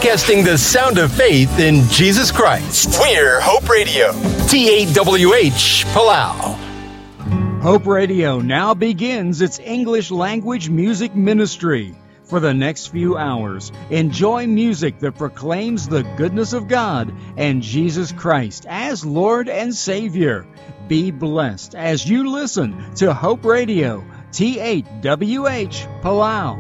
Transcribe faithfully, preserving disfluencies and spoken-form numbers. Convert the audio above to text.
broadcasting the sound of faith in Jesus Christ. We're Hope Radio, T A W H, Palau. Hope Radio now begins its English language music ministry. For the next few hours, enjoy music that proclaims the goodness of God and Jesus Christ as Lord and Savior. Be blessed as you listen to Hope Radio, T A W H, Palau.